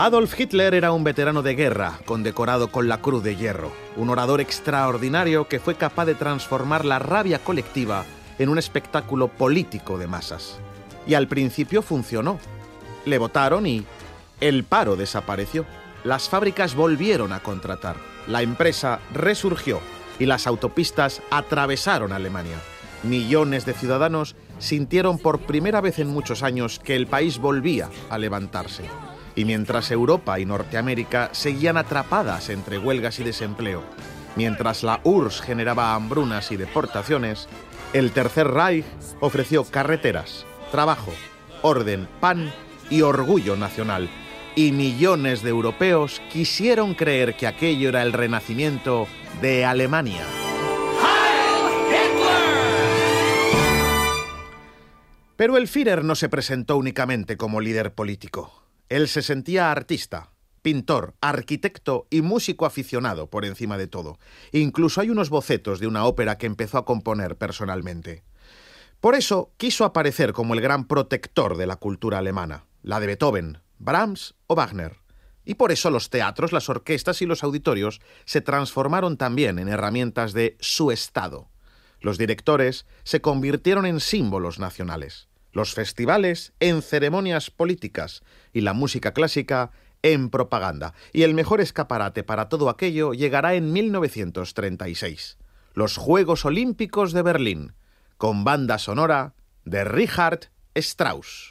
Adolf Hitler era un veterano de guerra, condecorado con la Cruz de Hierro, un orador extraordinario que fue capaz de transformar la rabia colectiva en un espectáculo político de masas. Y al principio funcionó. Le votaron y el paro desapareció. Las fábricas volvieron a contratar, la empresa resurgió y las autopistas atravesaron Alemania. Millones de ciudadanos sintieron por primera vez en muchos años que el país volvía a levantarse. Y mientras Europa y Norteamérica seguían atrapadas entre huelgas y desempleo, mientras la URSS generaba hambrunas y deportaciones, el Tercer Reich ofreció carreteras, trabajo, orden, pan y orgullo nacional. Y millones de europeos quisieron creer que aquello era el renacimiento de Alemania. Pero el Führer no se presentó únicamente como líder político. Él se sentía artista, pintor, arquitecto y músico aficionado por encima de todo. Incluso hay unos bocetos de una ópera que empezó a componer personalmente. Por eso quiso aparecer como el gran protector de la cultura alemana, la de Beethoven, Brahms o Wagner. Y por eso los teatros, las orquestas y los auditorios se transformaron también en herramientas de su Estado. Los directores se convirtieron en símbolos nacionales, los festivales en ceremonias políticas y la música clásica en propaganda. Y el mejor escaparate para todo aquello llegará en 1936, los Juegos Olímpicos de Berlín, con banda sonora de Richard Strauss.